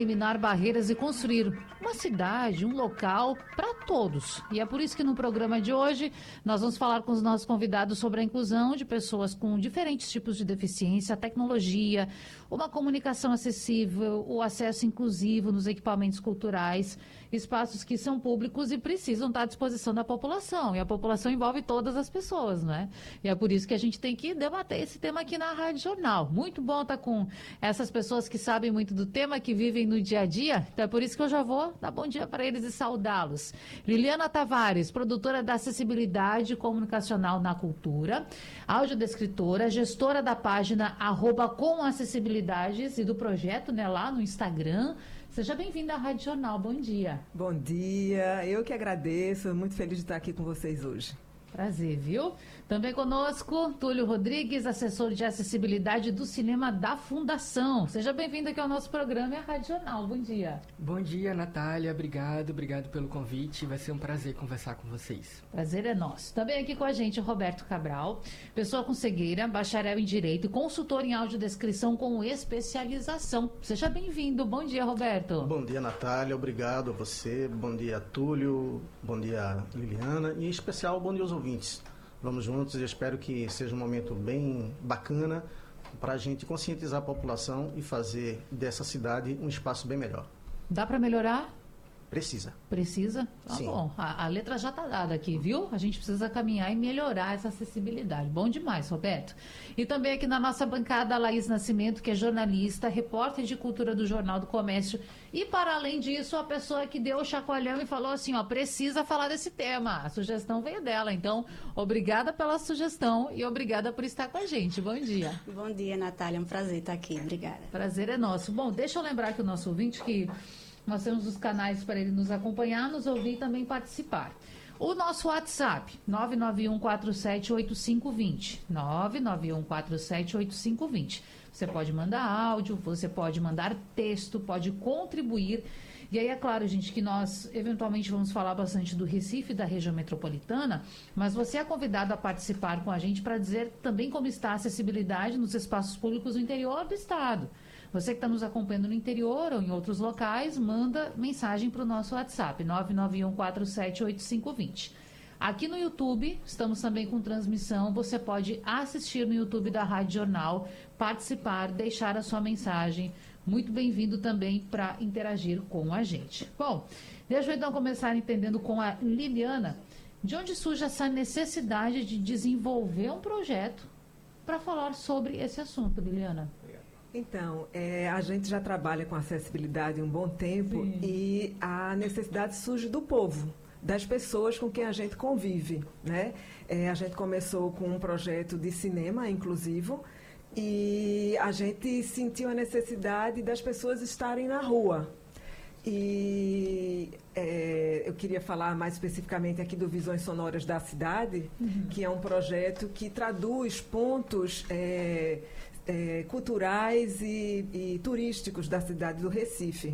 Eliminar barreiras e construir uma cidade, um local para todos. E é por isso que no programa de hoje nós vamos falar com os nossos convidados sobre a inclusão de pessoas com diferentes tipos de deficiência, a tecnologia, uma comunicação acessível, o acesso inclusivo nos equipamentos culturais, espaços que são públicos e precisam estar à disposição da população. E a população envolve todas as pessoas, não é? E é por isso que a gente tem que debater esse tema aqui na Rádio Jornal. Muito bom estar com essas pessoas que sabem muito do tema, que vivem no dia a dia, então é por isso que eu já vou dar bom dia para eles e saudá-los. Liliana Tavares, produtora da Acessibilidade Comunicacional na Cultura, audiodescritora, gestora da página @comacessibilidades e do projeto, né, lá no Instagram. Seja bem-vinda à Rádio Jornal, bom dia. Bom dia, eu que agradeço, muito feliz de estar aqui com vocês hoje. Prazer, viu? Também conosco, Túlio Rodrigues, assessor de acessibilidade do cinema da Fundação. Seja bem-vindo aqui ao nosso programa e à Rádio Jornal. Bom dia. Bom dia, Natália. Obrigado pelo convite. Vai ser um prazer conversar com vocês. Prazer é nosso. Também aqui com a gente, Roberto Cabral, pessoa com cegueira, bacharel em Direito e consultor em audiodescrição com especialização. Seja bem-vindo. Bom dia, Roberto. Bom dia, Natália. Obrigado a você. Bom dia, Túlio. Bom dia, Liliana. E em especial, bom dia aos ouvintes. Vamos juntos e eu espero que seja um momento bem bacana para a gente conscientizar a população e fazer dessa cidade um espaço bem melhor. Dá para melhorar? Precisa. Precisa? Tá Sim. Bom. A letra já está dada aqui, viu? A gente precisa caminhar e melhorar essa acessibilidade. Bom demais, Roberto. E também aqui na nossa bancada, a Laís Nascimento, que é jornalista, repórter de cultura do Jornal do Comércio. E, para além disso, a pessoa que deu o chacoalhão e falou assim, ó, precisa falar desse tema. A sugestão veio dela. Então, obrigada pela sugestão e obrigada por estar com a gente. Bom dia. Bom dia, Natália. É um prazer estar aqui. Obrigada. Prazer é nosso. Bom, deixa eu lembrar que o nosso ouvinte que nós temos os canais para ele nos acompanhar, nos ouvir e também participar. O nosso WhatsApp, 991478520. 991478520. Você pode mandar áudio, você pode mandar texto, pode contribuir. E aí, é claro, gente, que nós eventualmente vamos falar bastante do Recife e da região metropolitana, mas você é convidado a participar com a gente para dizer também como está a acessibilidade nos espaços públicos do interior do estado. Você que está nos acompanhando no interior ou em outros locais, manda mensagem para o nosso WhatsApp, 991478520. Aqui no YouTube, estamos também com transmissão. Você pode assistir no YouTube da Rádio Jornal, participar, deixar a sua mensagem. Muito bem-vindo também para interagir com a gente. Bom, deixa eu então começar entendendo com a Liliana, de onde surge essa necessidade de desenvolver um projeto para falar sobre esse assunto, Liliana? Então, a gente já trabalha com acessibilidade há um bom tempo. Sim. E a necessidade surge do povo, das pessoas com quem a gente convive, né? A gente começou com um projeto de cinema inclusivo e a gente sentiu a necessidade das pessoas estarem na rua. E eu queria falar mais especificamente aqui do Visões Sonoras da Cidade, que é um projeto que traduz pontos culturais e turísticos da cidade do Recife.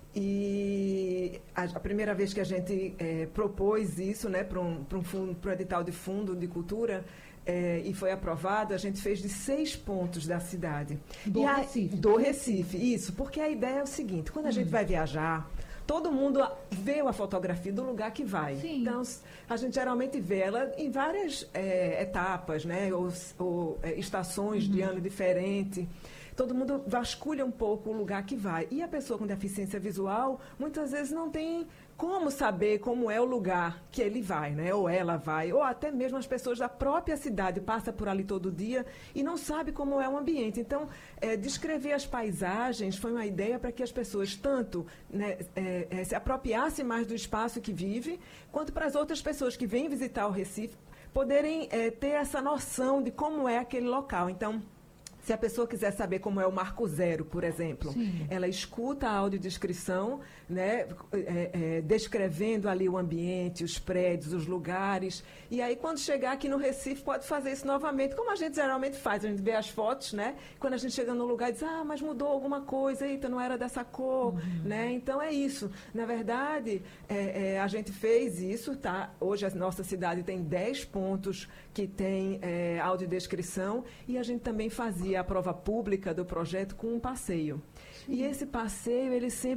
E a primeira vez que a gente propôs isso, né, para um edital de fundo de cultura, e foi aprovado, a gente fez de 6 pontos da cidade. Recife. Do Recife, isso. Porque a ideia é o seguinte, quando a gente vai viajar, todo mundo vê a fotografia do lugar que vai. Sim. Então, a gente geralmente vê ela em várias etapas, né, ou estações de ano diferente. Todo mundo vasculha um pouco o lugar que vai. E a pessoa com deficiência visual, muitas vezes não tem como saber como é o lugar que ele vai, né? Ou ela vai, ou até mesmo as pessoas da própria cidade passam por ali todo dia e não sabem como é o ambiente. Então, descrever as paisagens foi uma ideia para que as pessoas tanto, né, se apropriassem mais do espaço que vive, quanto para as outras pessoas que vêm visitar o Recife poderem ter essa noção de como é aquele local. Então, se a pessoa quiser saber como é o Marco Zero, por exemplo, Sim. ela escuta a audiodescrição, né, descrevendo ali o ambiente, os prédios, os lugares. E aí, quando chegar aqui no Recife, pode fazer isso novamente, como a gente geralmente faz. A gente vê as fotos, né? Quando a gente chega no lugar, diz, mas mudou alguma coisa, eita, não era dessa cor, né? Então, é isso. Na verdade, a gente fez isso, tá? Hoje, a nossa cidade tem 10 pontos que tem audiodescrição e a gente também fazia a prova pública do projeto com um passeio. E esse passeio, ele sempre